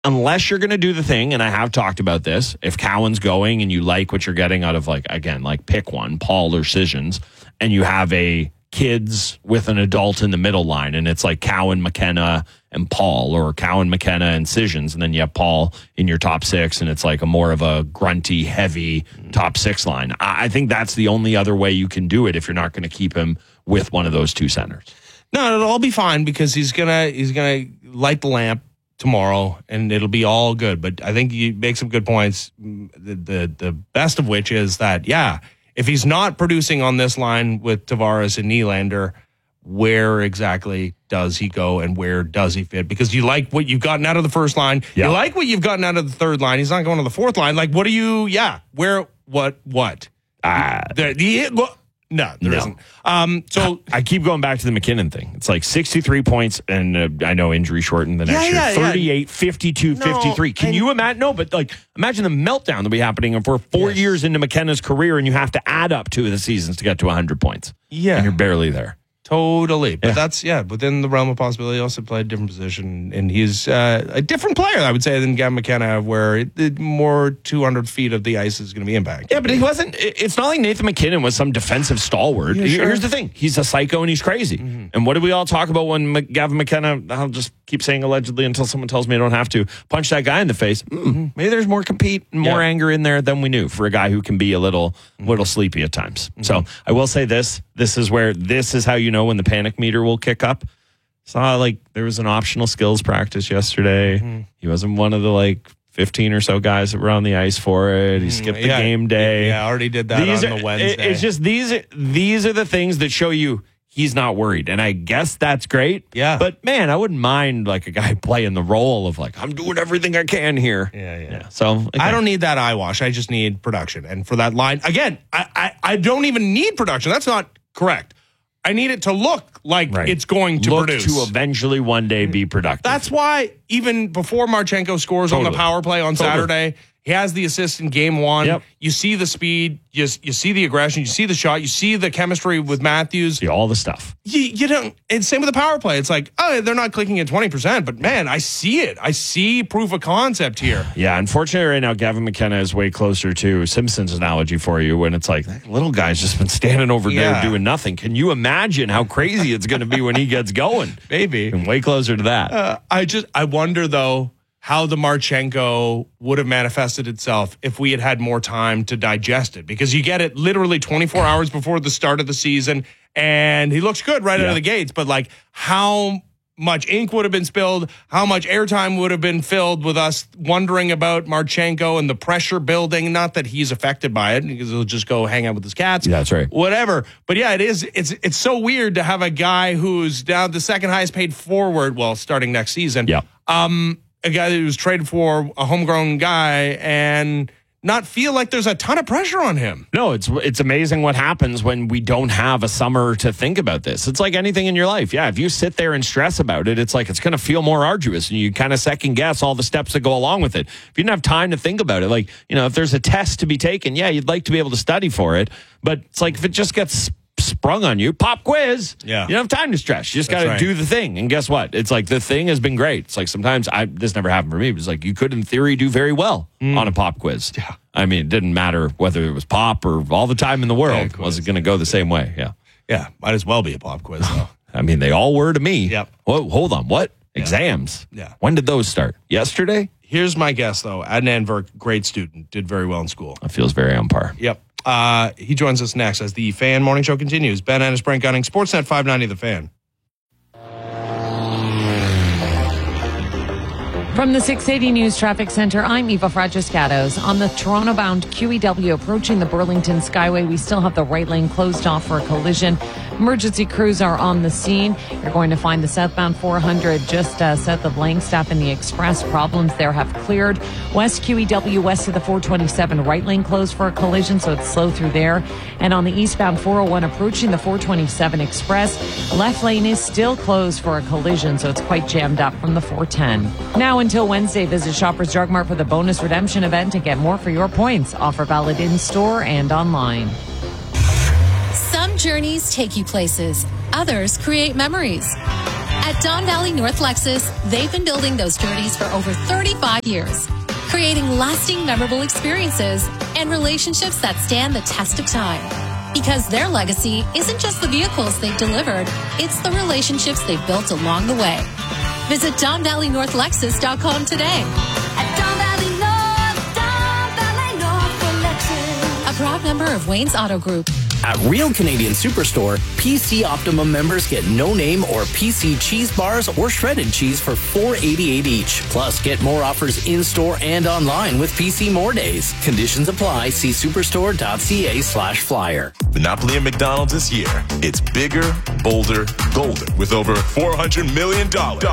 unless you're going to do the thing, and I have talked about this, if Cowan's going and you like what you're getting out of, like, again, like pick one, Paul or Sissons, and you have a kids with an adult in the middle line, and it's like Cowan, McKenna, and Paul, or Cowan, McKenna, and Sissons, and then you have Paul in your top six, and it's like a more of a grunty, heavy top six line. I think that's the only other way you can do it if you're not going to keep him with one of those two centers. No, it'll all be fine because he's gonna light the lamp tomorrow, and it'll be all good. But I think you make some good points. The best of which is that, yeah, if he's not producing on this line with Tavares and Nylander, where exactly does he go and where does he fit? Because you like what you've gotten out of the first line. Yeah. You like what you've gotten out of the third line. He's not going to the fourth line. Like, what do you, where, what? No, there isn't. So I keep going back to the McKinnon thing. It's like 63 points, and I know injury shortened the next year. 38, 52, 53. Can you imagine? No, but like imagine the meltdown that'll be happening if we're 4 years into McKenna's career and you have to add up 2 of the seasons to get to 100 points. Yeah. And you're barely there. Totally. But that's, within the realm of possibility. He also played a different position, and he's a different player, I would say, than Gavin McKenna, where more 200 feet of the ice is going to be impacted. Yeah, but he wasn't, it's not like Nathan McKinnon was some defensive stalwart. Yeah, sure. Here's the thing. He's a psycho and he's crazy. Mm-hmm. And what did we all talk about when Gavin McKenna, I'll just keep saying allegedly until someone tells me I don't have to, punch that guy in the face? Maybe there's more compete and more anger in there than we knew for a guy who can be a little sleepy at times. Mm-hmm. So I will say this is how you know when the panic meter will kick up. Saw like there was an optional skills practice yesterday. Mm-hmm. He wasn't one of the 15 or so guys that were on the ice for it. He skipped the game day. Yeah, I already did that on the Wednesday. It's just these are the things that show you he's not worried. And I guess that's great. Yeah. But man, I wouldn't mind a guy playing the role of I'm doing everything I can here. Yeah. So again, I don't need that eyewash. I just need production. And for that line, again, I don't even need production. That's not correct. I need it to look like it's going to produce. To eventually one day be productive. That's why even before Marchenko scores on the power play on Saturday, he has the assist in game one. Yep. You see the speed, you see the aggression, you see the shot, you see the chemistry with Matthews. See all the stuff. You don't. It's same with the power play. It's like, oh, they're not clicking at 20%, but man, I see it. I see proof of concept here. Yeah, unfortunately right now, Gavin McKenna is way closer to Simpson's analogy for you when it's like, that little guy's just been standing over there doing nothing. Can you imagine how crazy it's going to be when he gets going? Maybe. And way closer to that. I wonder, though, how the Marchenko would have manifested itself if we had had more time to digest it. Because you get it literally 24 hours before the start of the season, and he looks good right out of the gates. But, how much ink would have been spilled, how much airtime would have been filled with us wondering about Marchenko and the pressure building. Not that he's affected by it, because he'll just go hang out with his cats. Yeah, that's right. Whatever. But yeah, it is. It's so weird to have a guy who's down the second highest paid forward, starting next season. Yeah. A guy who was traded for a homegrown guy and not feel like there's a ton of pressure on him. No, it's amazing what happens when we don't have a summer to think about this. It's like anything in your life. Yeah, if you sit there and stress about it, it's like it's going to feel more arduous, and you kind of second guess all the steps that go along with it. If you didn't have time to think about it, if there's a test to be taken, you'd like to be able to study for it, but it's like if it just gets sprung on you, pop quiz. Yeah. You don't have time to stress. You just got to do the thing. And guess what? It's like the thing has been great. It's like sometimes this never happened for me. It's like you could, in theory, do very well on a pop quiz. Yeah. I mean, it didn't matter whether it was pop or all the time in the world. Was it going to go the same way? Yeah. Yeah. Might as well be a pop quiz, though. I mean, they all were to me. Yep. Whoa, hold on. What? Yeah. Exams? Yeah. When did those start? Yesterday? Here's my guess, though. Adnan Virk, great student, did very well in school. That feels very on par. Yep. He joins us next as the Fan Morning Show continues. Ben Ennis, Brent Gunning, Sportsnet 590 The Fan. From the 680 News Traffic Center, I'm Eva Fragiscatos. On the Toronto-bound QEW approaching the Burlington Skyway, we still have the right lane closed off for a collision. Emergency crews are on the scene. You're going to find the southbound 400 just south of Langstaff and the Express. Problems there have cleared. West QEW west of the 427 right lane closed for a collision, so it's slow through there. And on the eastbound 401 approaching the 427 Express, left lane is still closed for a collision, so it's quite jammed up from the 410. Now until Wednesday, visit Shoppers Drug Mart for the bonus redemption event and get more for your points. Offer valid in-store and online. Some journeys take you places. Others create memories. At Don Valley North Lexus, they've been building those journeys for over 35 years, creating lasting, memorable experiences and relationships that stand the test of time. Because their legacy isn't just the vehicles they've delivered, it's the relationships they've built along the way. Visit DonValleyNorthLexus.com today. At Don Valley North for Lexus. A proud member of Wayne's Auto Group. At Real Canadian Superstore, PC Optimum members get no name or PC cheese bars or shredded cheese for $4.88 each. Plus, get more offers in-store and online with PC More Days. Conditions apply. See superstore.ca/flyer. Monopoly at McDonald's this year. It's bigger, bolder, golden with over $400 million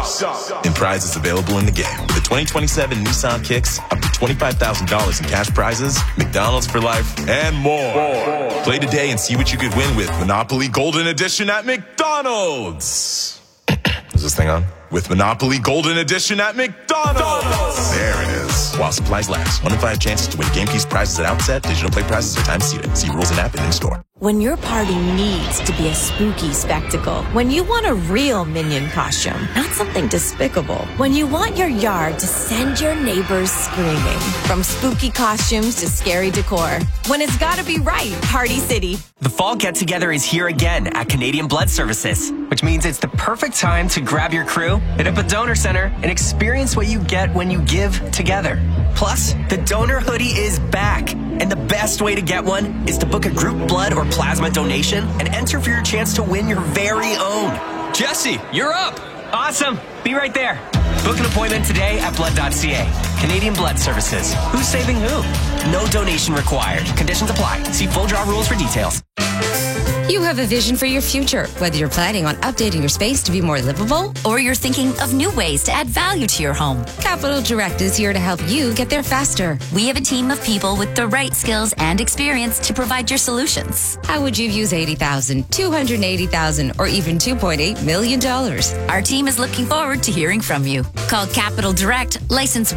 in prizes available in the game. With the 2027 Nissan Kicks, up to $25,000 in cash prizes, McDonald's for life, and more. Play today and see what you could win with Monopoly Golden Edition at McDonald's. Is this thing on? With Monopoly Golden Edition at McDonald's. There it is. While supplies last. 1 in 5 chances to win game piece prizes at outset. Digital play prizes are time seated. See rules and app and in-store. When your party needs to be a spooky spectacle. When you want a real Minion costume, not something despicable. When you want your yard to send your neighbors screaming. From spooky costumes to scary decor. When it's gotta be right, Party City. The fall get-together is here again at Canadian Blood Services, which means it's the perfect time to grab your crew, hit up a donor center, and experience what you get when you give together. Plus, the donor hoodie is back. And the best way to get one is to book a group blood or plasma donation and enter for your chance to win your very own. Jesse, you're up. Awesome. Be right there. Book an appointment today at blood.ca. Canadian Blood Services. Who's saving who? No donation required. Conditions apply. See full draw rules for details. You have a vision for your future, whether you're planning on updating your space to be more livable Or you're thinking of new ways to add value to your home. Capital Direct is here to help you get there faster. We have a team of people with the right skills and experience to provide your solutions. How would you use $80,000, $280,000, or even $2.8 million? Our team is looking forward to hearing from you. Call Capital Direct, license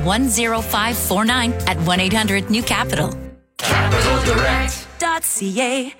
10549 at 1-800-NEW-CAPITAL. CapitalDirect.ca.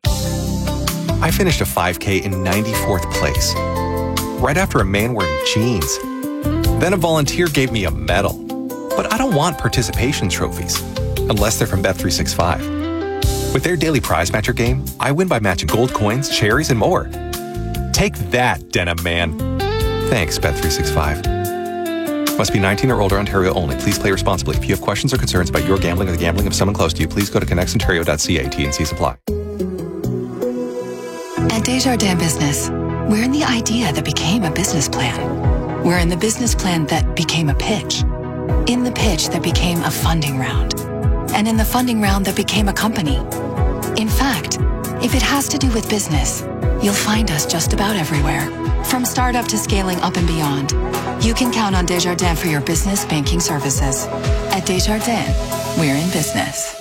I finished a 5K in 94th place, right after a man wearing jeans. Then a volunteer gave me a medal. But I don't want participation trophies, unless they're from Bet365. With their daily prize matcher game, I win by matching gold coins, cherries, and more. Take that, denim man. Thanks, Bet365. Must be 19 or older, Ontario only. Please play responsibly. If you have questions or concerns about your gambling or the gambling of someone close to you, please go to connectsontario.ca. T&Cs apply. At Desjardins Business, we're in the idea that became a business plan. We're in the business plan that became a pitch. In the pitch that became a funding round. And in the funding round that became a company. In fact, if it has to do with business, you'll find us just about everywhere. From startup to scaling up and beyond, you can count on Desjardins for your business banking services. At Desjardins, we're in business.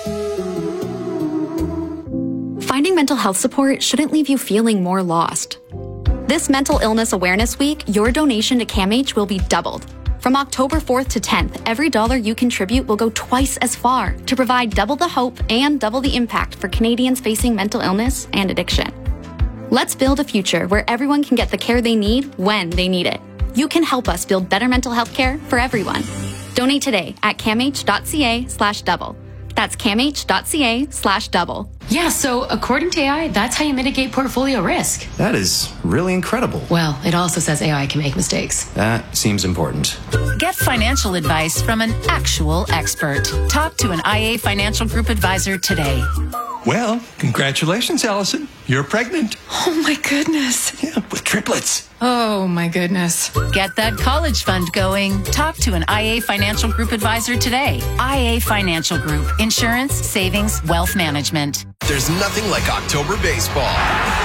Finding mental health support shouldn't leave you feeling more lost. This Mental Illness Awareness Week, your donation to CAMH will be doubled. From October 4th to 10th, every dollar you contribute will go twice as far to provide double the hope and double the impact for Canadians facing mental illness and addiction. Let's build a future where everyone can get the care they need when they need it. You can help us build better mental health care for everyone. Donate today at camh.ca/double. That's camh.ca/double. Yeah, so according to AI, that's how you mitigate portfolio risk. That is really incredible. Well, it also says AI can make mistakes. That seems important. Get financial advice from an actual expert. Talk to an IA Financial Group advisor today. Well, congratulations, Allison. You're pregnant. Oh my goodness. Yeah, with triplets. Oh my goodness. Get that college fund going. Talk to an IA Financial Group advisor today. IA Financial Group. Insurance, savings, wealth management. There's nothing like October baseball.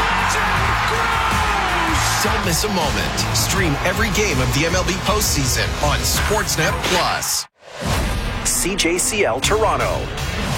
Don't miss a moment. Stream every game of the MLB postseason on Sportsnet Plus. CJCL Toronto.